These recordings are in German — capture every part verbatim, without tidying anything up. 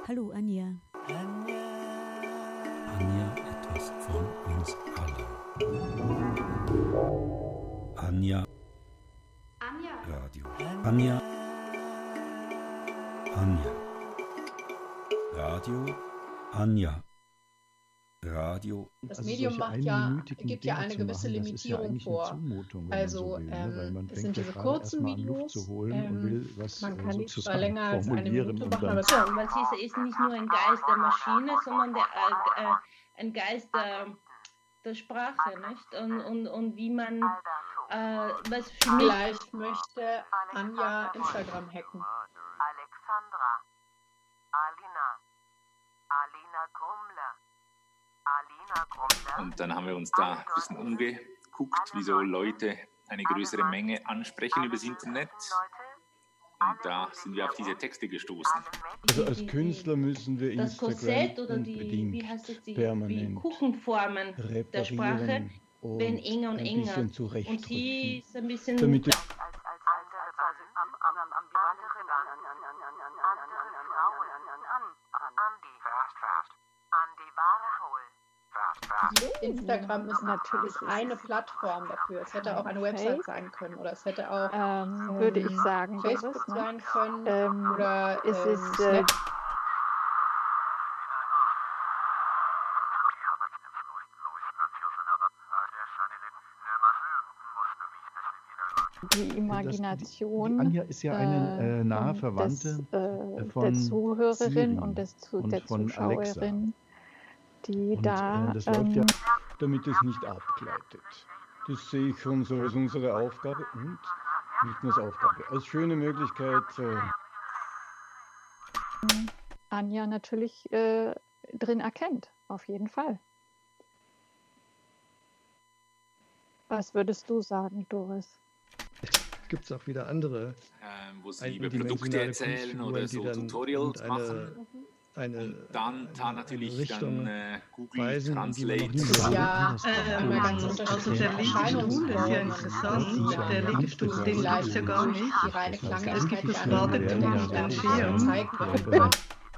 Hallo Anja. Anja, etwas von uns allen. Anja. Anja. Radio. Anja. Anja. Radio. Anja. Radio. Das Also Medium solche macht ja, einminütigen gibt ja Dinge eine zu gewisse machen, das ist ja Limitierung eigentlich vor. eine Zumutung, wenn Also, man so will, ne? Weil ähm, man es fängt sind ja diese gerade kurzen erstmal an, Luft Videos, zu holen ähm, und will was man äh, kann nicht sozusagen länger als eine formulieren Minute und machen, dann aber es Ja, weil sie ist nicht nur ein Geist der Maschine, sondern der, äh, äh, ein Geist der, der Sprache, nicht? Und, und, und wie man, äh, was für mich... vielleicht möchte Anja Instagram hacken. Alexandra, Alina, Alina Grummler, Alina Grummler. Und dann haben wir uns da ein bisschen umgeguckt, wie so Leute eine größere Menge ansprechen übers Internet. Und da sind wir auf diese Texte gestoßen. Also als Künstler müssen wir Das Instagram Korsett oder die, unbedingt wie heißt es, die, die permanent Kuchenformen der Sprache reparieren und werden enger und ein enger. bisschen Und zurechtrücken, sie ist ein bisschen... damit die Instagram ist natürlich eine Plattform dafür. Es hätte auch eine Website sein können oder es hätte auch ähm, ähm, würde ich sagen, Facebook Doris, ne? sein können Ähm, oder es ähm, ist, äh, Snap. die Imagination die Anja ist ja eine äh, nahe äh, Verwandte des, äh, von der Zuhörerin Siri und des, Zu- und der von Zuschauerin, die Und da äh, das läuft ja, ähm, damit es nicht abgleitet. Das sehe ich schon so als unsere Aufgabe und nicht nur als Aufgabe, als schöne Möglichkeit. Äh, Anja natürlich äh, drin erkennt, auf jeden Fall. Was würdest du sagen, Doris? Gibt es auch wieder andere Ähm, wo sie über Produkte eindimensionale erzählen Kunstfiguren, oder die so dann Tutorials irgendeine- machen. eine, Und dann da eine, natürlich eine Richtung dann äh, Google weisen, in die man noch Translate. nie Das ist gegangen ja ist. einmal ganz Ähm, also unterschiedliche der Liegestuhl ist ja Erscheinungsformen. interessant. Der Liegestuhl, den gibt es ja gar nicht. Die reine Es Klanglichkeit gibt das gar nicht Badetuch mit und der den Sterne Schirm. zeigen Aber- können.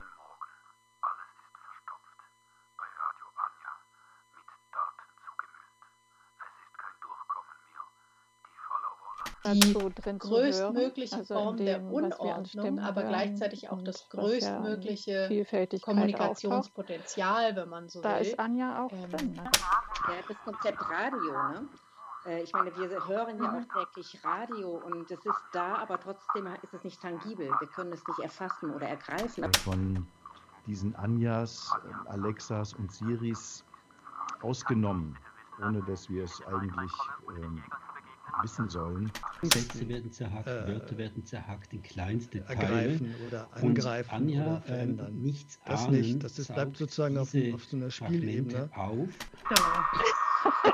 Die dazu drin zu größtmögliche hören, also Form in der dem, was wir an Unordnung, Stimmen aber hören gleichzeitig auch und das was ja an größtmögliche Vielfältigkeit auftaucht. Kommunikationspotenzial, wenn man so Da will. ist Anja auch Ähm, drin. Ne? Ja, das Konzept Radio, ne? Äh, Ich meine, wir hören ja auch täglich Radio und es ist da, aber trotzdem ist es nicht tangibel. Wir können es nicht erfassen oder ergreifen. Aber von diesen Anjas, äh, Alexas und Siris ausgenommen, ohne dass wir es eigentlich ähm, wissen sollen. Sätze werden zerhackt, Äh, Wörter werden zerhackt in kleinste Teile. ergreifen oder Und angreifen Anja oder ähm, verändern. nichts Das ahnend nicht. Das ist, bleibt saugt sozusagen auf, diese auf so einer Fragmente Spielebene. auf. Ja.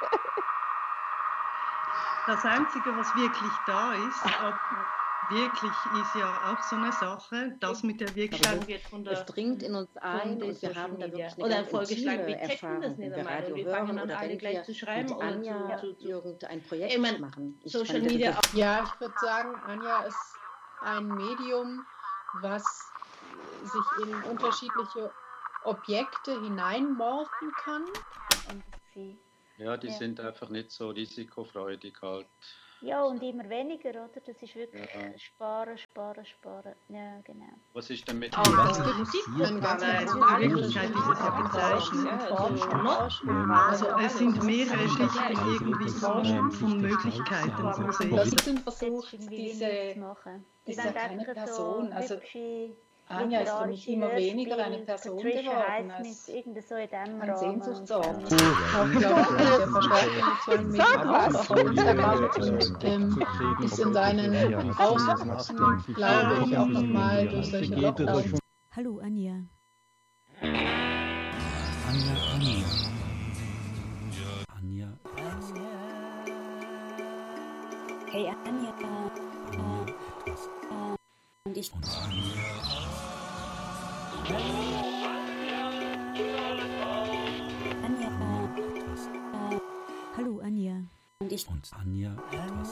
Das Einzige, was wirklich da ist, ob wirklich ist ja auch so eine Sache, das mit der Vorgeschlagen Wirklichkeit. wird von der, es dringt in uns ein von und den wir Social haben da Media. wirklich eine Oder ganz vorgeschlagen, intime wir checken Erfahrung, das nicht wenn wir einmal und Radio wir hören fangen an, oder alle wenn gleich wir zu schreiben mit oder Anja zu, zu, zu irgendein Projekt Ich meine, machen. Ich Social fand, das Media ist- Ja, ich würde sagen, Anja ist ein Medium, was sich in unterschiedliche Objekte hineinmorphen kann. Und sie, Ja, die Ja. sind einfach nicht so risikofreudig halt. ja, und immer weniger, oder? Das ist wirklich Ja. äh, sparen, sparen, sparen. Ja, genau. Was ist denn mit Aber Musik? es gibt eine ganz Aber ganz in Wirklichkeit ist es ja bezeichnet. Also es sind mehrere Schichten irgendwie von, von Möglichkeiten, so sehe ich Das das. sind versucht, Irgendwie diese, Linie zu machen. Die ist ja wollen keine einfach Person. so Also hübsche, Anja ist für mich literarische immer weniger eine Hörspiele, Person Patricia geworden Highsmith, als irgendwie so in dem ein Rahmen. Sehnsuchtsort. Und Ich glaube, der Verstärker mit so einem Medium auf Instagram ähm, ist in seinen Auswüchsen, glaube ich, auch nochmal durch solche Lockdowns. Hallo Anja. Anja, Anja. Anja, etwas. Hey Anja. Anja, etwas. Und ich. Und Anja. Anja. Etwas. Hallo Anja. Und ich. Und Anja, etwas.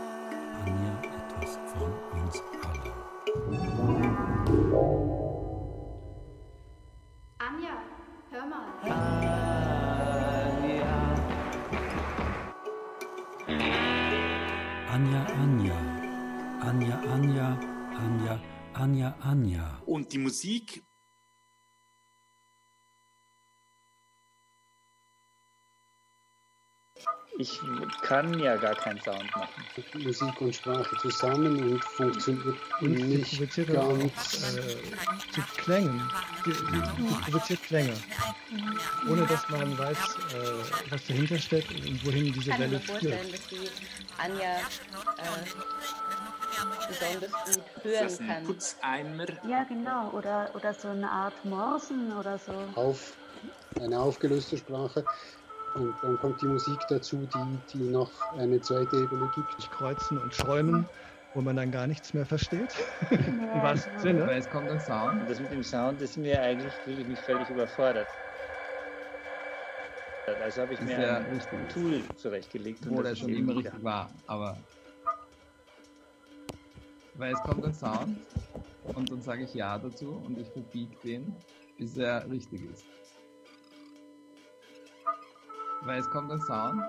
Anja, etwas von uns allen. Anja, Anja. Und die Musik. Ich kann ja gar keinen Sound machen. Musik und Sprache zusammen und funktioniert Und sie nicht provoziert auch ganz. äh, zu Klängen. Sie, sie, sie provoziert Klänge. Ohne dass man weiß, äh, was dahinter steckt und wohin diese Ich kann Welle mir vorstellen, führt. dass die Anja äh, besonders gut Ist hören das ein kann. Putzeimer? Ja, genau. Oder, oder so eine Art Morsen oder so. Auf eine aufgelöste Sprache. Und dann kommt die Musik dazu, die, die noch eine zweite Ebene gibt. Kreuzen und schäumen, wo man dann gar nichts mehr versteht. Im wahrsten Sinne. Aber es kommt ein Sound. Und das mit dem Sound, das ist mir eigentlich, fühle ich mich völlig überfordert. Also habe ich mir ja ein richtig. Tool zurechtgelegt. Wo und der das schon ist immer eben richtig war, aber weil es kommt ein Sound und dann sage ich Ja dazu und ich verbiege den, bis er richtig ist. Weil es kommt ein Sound.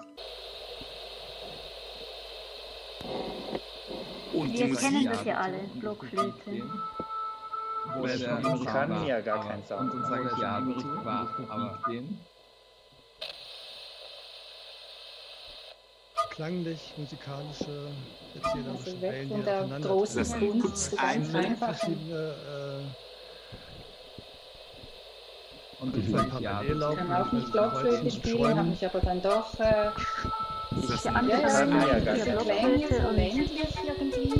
Und Wir kennen das ja alle, Blockflöte. Wo Weil der ich richtig kann war, ja gar aber- keinen Sound. Und dann sage ich Aber Ja schon immer dazu richtig und war, ich verbiege aber- den. Klanglich, musikalische, erzählerische Also weg Wellen, von die der aufeinander großen Das ist ein Kunst Putzeimer. zu ganz einfachen. verschiedene Und äh, dann sage ich Ja Parallel dazu. Ich kann auch nicht Blockflöte spielen, habe mich aber dann doch. Äh, Ist das Ja, ein andere ja, Leute ja, machen diese ja Klänge Blockflöte so und ländlich irgendwie.